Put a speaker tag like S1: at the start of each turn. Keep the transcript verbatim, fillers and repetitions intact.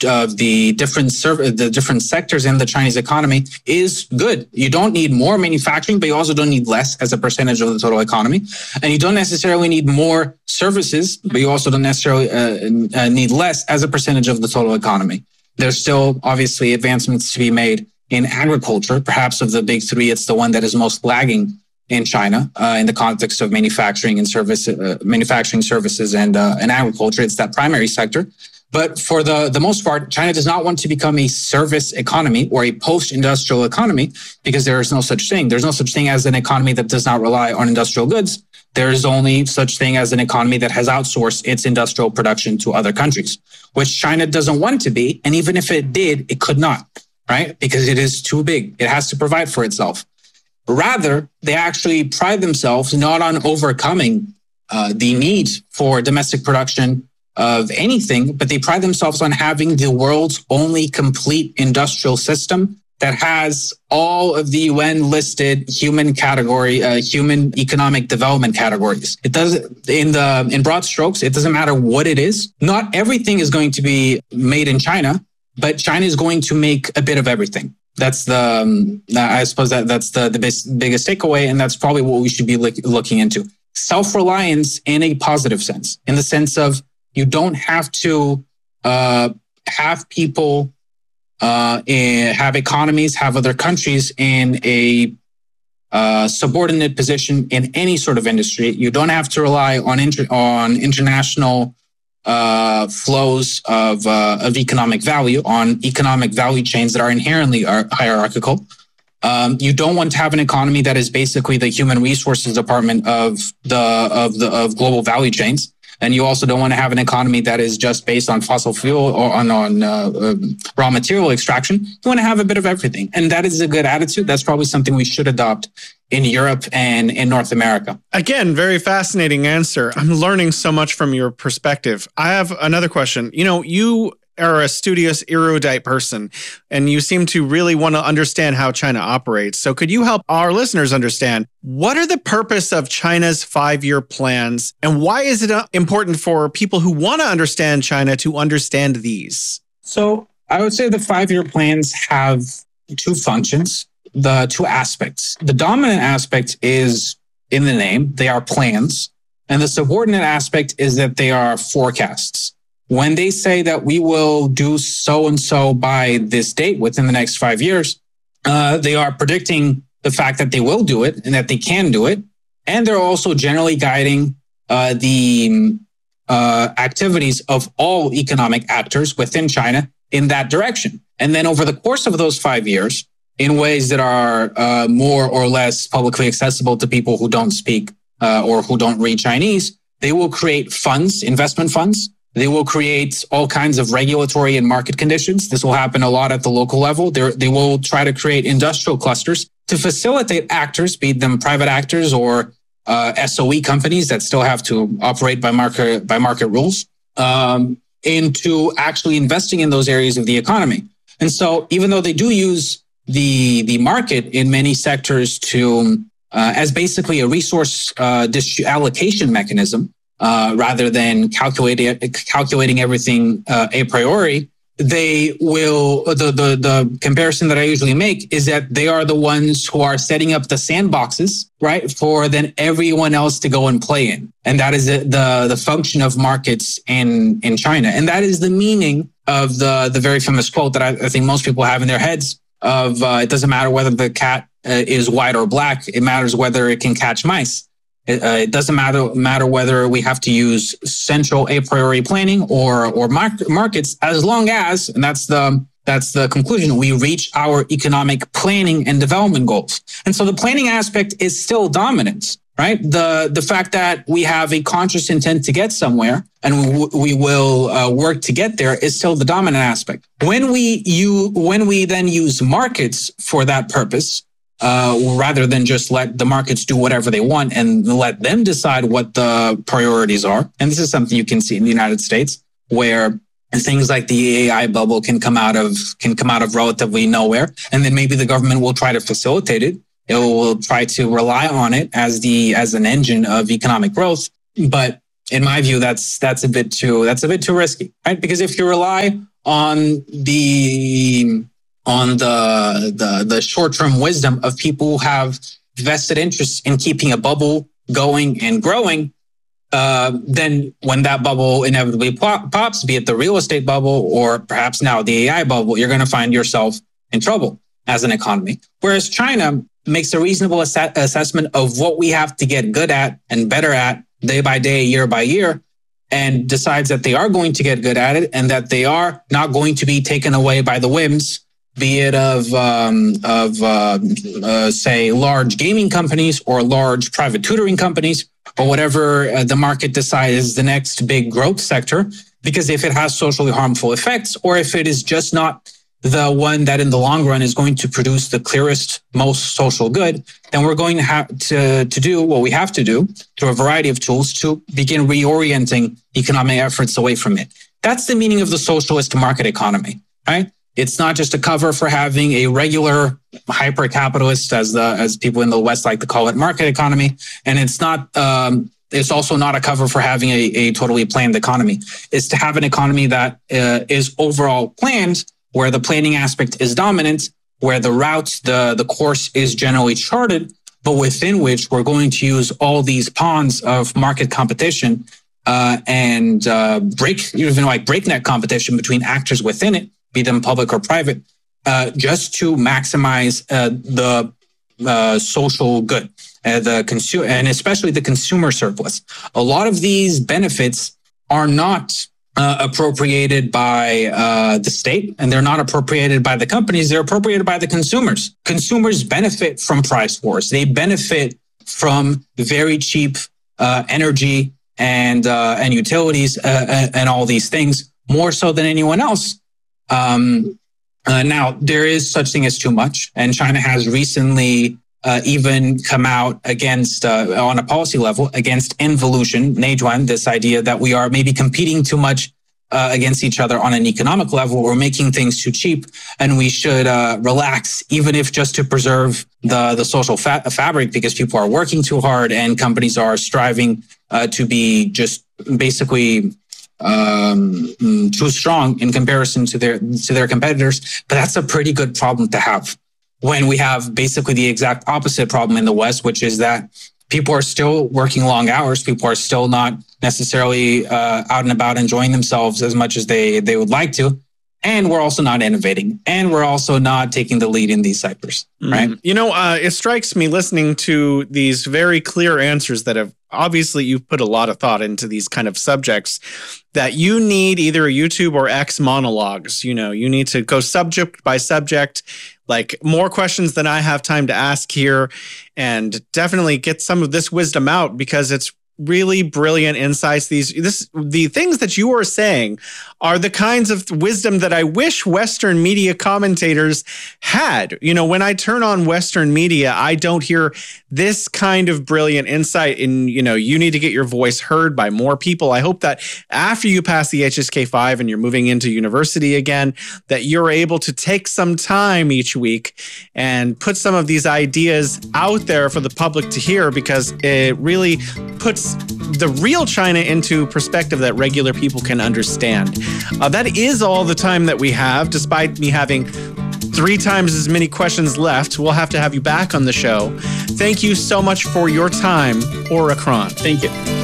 S1: of the different serv- the different sectors in the Chinese economy is good. You don't need more manufacturing, but you also don't need less as a percentage of the total economy. And you don't necessarily need more services, but you also don't necessarily uh, uh, need less as a percentage of the total economy. There's still obviously advancements to be made in agriculture. Perhaps of the big three, it's the one that is most lagging in China uh, in the context of manufacturing and service, uh, manufacturing services and uh, and agriculture. It's that primary sector. But for the, the most part, China does not want to become a service economy or a post-industrial economy because there is no such thing. There's no such thing as an economy that does not rely on industrial goods. There is only such thing as an economy that has outsourced its industrial production to other countries, which China doesn't want to be. And even if it did, it could not, right? Because it is too big. It has to provide for itself. Rather, they actually pride themselves not on overcoming uh, the need for domestic production of anything, but they pride themselves on having the world's only complete industrial system that has all of the U N listed human category, uh, human economic development categories. It does in the in broad strokes. It doesn't matter what it is. Not everything is going to be made in China, but China is going to make a bit of everything. That's the um, I suppose that that's the the biggest, biggest takeaway, and that's probably what we should be look, looking into. Self-reliance in a positive sense, in the sense of you don't have to uh, have people, uh, in, have economies, have other countries in a uh, subordinate position in any sort of industry. You don't have to rely on inter- on international uh, flows of uh, of economic value, on economic value chains that are inherently hierarchical. Um, you don't want to have an economy that is basically the human resources department of the of the of global value chains. And you also don't want to have an economy that is just based on fossil fuel or on, on uh, um, raw material extraction. You want to have a bit of everything. And that is a good attitude. That's probably something we should adopt in Europe and in North America.
S2: Again, very fascinating answer. I'm learning so much from your perspective. I have another question. You know, you are a studious, erudite person, and you seem to really want to understand how China operates. So could you help our listeners understand what are the purpose of China's five-year plans, and why is it important for people who want to understand China to understand these?
S1: So I would say the five-year plans have two functions, the two aspects. The dominant aspect is in the name, they are plans, and the subordinate aspect is that they are forecasts. When they say that we will do so-and-so by this date within the next five years, uh, they are predicting the fact that they will do it and that they can do it. And they're also generally guiding uh, the uh, activities of all economic actors within China in that direction. And then over the course of those five years, in ways that are uh, more or less publicly accessible to people who don't speak uh, or who don't read Chinese, they will create funds, investment funds. They will create all kinds of regulatory and market conditions. This will happen a lot at the local level. They're, they will try to create industrial clusters to facilitate actors, be them private actors or uh, S O E companies that still have to operate by market by market rules, um, into actually investing in those areas of the economy. And so, even though they do use the the market in many sectors to uh, as basically a resource uh, dis- allocation mechanism. Uh, rather than calculating calculating everything uh, a priori, they will. The, the the comparison that I usually make is that they are the ones who are setting up the sandboxes, right, for then everyone else to go and play in, and that is the the, the function of markets in in China, and that is the meaning of the the very famous quote that I, I think most people have in their heads of uh, it doesn't matter whether the cat uh, is white or black, it matters whether it can catch mice. It, uh, it doesn't matter matter whether we have to use central a priori planning or or mar- markets, as long as, and that's the that's the conclusion, we reach our economic planning and development goals. And so the planning aspect is still dominant, right? The the fact that we have a conscious intent to get somewhere and we, we will uh, work to get there is still the dominant aspect. When we you when we then use markets for that purpose, Uh, rather than just let the markets do whatever they want and let them decide what the priorities are. And this is something you can see in the United States, where things like the A I bubble can come out of can come out of relatively nowhere, and then maybe the government will try to facilitate it. It will try to rely on it as the as an engine of economic growth. But in my view, that's that's a bit too that's a bit too risky, right? Because if you rely on the on the the, the short-term wisdom of people who have vested interests in keeping a bubble going and growing, uh, then when that bubble inevitably pop, pops, be it the real estate bubble or perhaps now the A I bubble, you're going to find yourself in trouble as an economy. Whereas China makes a reasonable ass- assessment of what we have to get good at and better at day by day, year by year, and decides that they are going to get good at it and that they are not going to be taken away by the whims, be it of, um, of uh, uh, say, large gaming companies or large private tutoring companies or whatever uh, the market decides is the next big growth sector. Because if it has socially harmful effects, or if it is just not the one that in the long run is going to produce the clearest, most social good, then we're going to have to, to do what we have to do through a variety of tools to begin reorienting economic efforts away from it. That's the meaning of the socialist market economy, right? It's not just a cover for having a regular hyper-capitalist, as the as people in the West like to call it, market economy, and it's not. Um, It's also not a cover for having a, a totally planned economy. It's to have an economy that uh, is overall planned, where the planning aspect is dominant, where the route, the, the course is generally charted, but within which we're going to use all these pawns of market competition uh, and uh, break, even like breakneck competition between actors within it, be them public or private, uh, just to maximize uh, the uh, social good. Uh, the consumer, and especially the consumer surplus. A lot of these benefits are not uh, appropriated by uh, the state, and they're not appropriated by the companies. They're appropriated by the consumers. Consumers benefit from price wars. They benefit from very cheap uh, energy and uh, and utilities uh, and, and all these things more so than anyone else. Um, uh, now, there is such thing as too much, and China has recently Uh, even come out against, uh, on a policy level, against involution, Neijuan, this idea that we are maybe competing too much uh, against each other on an economic level, or making things too cheap, and we should uh, relax, even if just to preserve the, the social fa- fabric, because people are working too hard and companies are striving uh, to be just basically um, too strong in comparison to their to their competitors. But that's a pretty good problem to have, when we have basically the exact opposite problem in the West, which is that people are still working long hours. People are still not necessarily uh, out and about enjoying themselves as much as they, they would like to. And we're also not innovating. And we're also not taking the lead in these sectors, right?
S2: Mm. You know, uh, it strikes me listening to these very clear answers that have, obviously you've put a lot of thought into these kind of subjects, that you need either a YouTube or X monologues. You know, you need to go subject by subject, like more questions than I have time to ask here, and definitely get some of this wisdom out, because it's really brilliant insights. These, this, the things that you are saying are the kinds of wisdom that I wish Western media commentators had. You know, when I turn on Western media, I don't hear this kind of brilliant insight in, you know, you need to get your voice heard by more people. I hope that after you pass the H S K five and you're moving into university again, that you're able to take some time each week and put some of these ideas out there for the public to hear, because it really puts the real China into perspective that regular people can understand. Uh, that is all the time that we have, despite me having three times as many questions left. We'll have to have you back on the show. Thank you so much for your time, Ora Kron.
S1: Thank you.